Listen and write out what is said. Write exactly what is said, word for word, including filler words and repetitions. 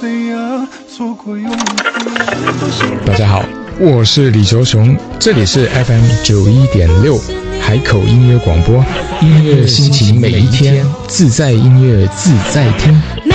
大家好，我是李球雄，这里是 F M 九一点六海口音乐广播，音乐心情每一天，自在音乐自在听。